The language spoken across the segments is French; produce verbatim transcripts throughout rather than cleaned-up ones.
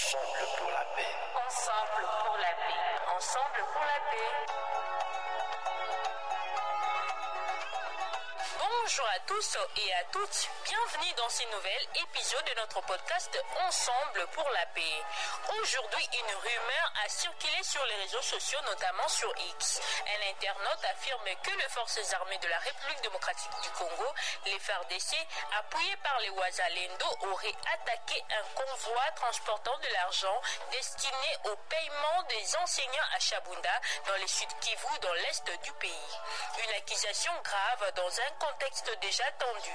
Ensemble pour la paix. Ensemble pour la paix. Ensemble pour la paix. Bonjour à tous et à toutes, bienvenue dans ce nouvel épisode de notre podcast Ensemble pour la paix. Aujourd'hui, une rumeur a circulé sur les réseaux sociaux, notamment sur X. Un internaute affirme que les forces armées de la République démocratique du Congo, les F A R D C, appuyées par les Wazalendo, auraient attaqué un convoi transportant de l'argent destiné au paiement des enseignants à Chabunda, dans le sud Kivu, dans l'est du pays. Une accusation grave dans un contexte déjà tendu.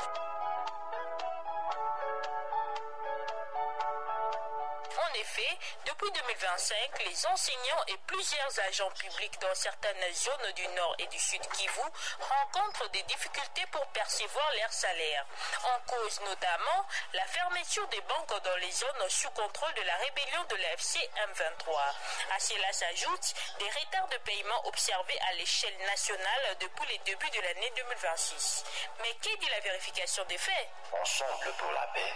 En effet, depuis deux mille vingt-cinq, les enseignants et plusieurs agents publics dans certaines zones du nord et du sud Kivu rencontrent des difficultés pour percevoir leurs salaires. En cause notamment la fermeture des banques dans les zones sous contrôle de la rébellion de l'A F C M vingt-trois. À cela s'ajoutent des retards de paiement observés à l'échelle nationale depuis les débuts de l'année deux mille vingt-six. Mais qui dit la vérification des faits? Ensemble pour la paix.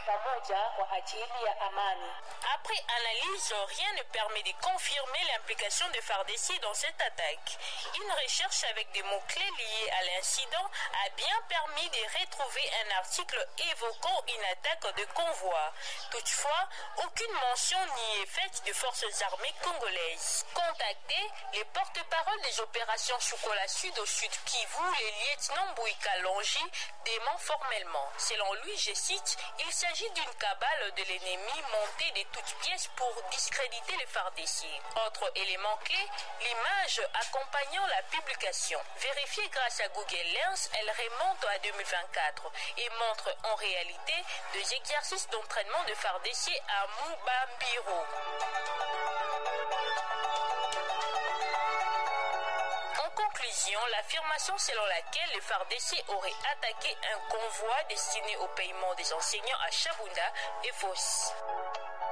Après analyse, rien ne permet de confirmer l'implication de F A R D C dans cette attaque. Une recherche avec des mots-clés liés à l'incident a bien permis de retrouver un article évoquant une attaque de convoi. Toutefois, aucune mention n'y est faite de forces armées congolaises. Contacté, les porte-parole des opérations Chocolat Sud au sud Kivu, le lieutenant Bouika Longi, dément formellement. Selon lui, je cite, il s'agit d'une cabale de l'ennemi montée de toutes pièces pour discréditer les F A R D C. Autre élément clé, l'image accompagnant la publication. Vérifiée grâce à Google Lens, elle remonte à deux mille vingt-quatre et montre en réalité des exercices d'entraînement de F A R D C à Mubambiro. En conclusion, l'affirmation selon laquelle les F A R D C auraient attaqué un convoi destiné au paiement des enseignants à Chabunda est fausse.